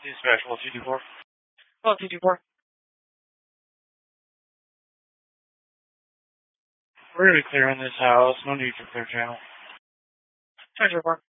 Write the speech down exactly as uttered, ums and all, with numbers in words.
Dispatch, well, two two four. Well, two two four. We're going to be clearing this house. No need for clear channel. Charger four.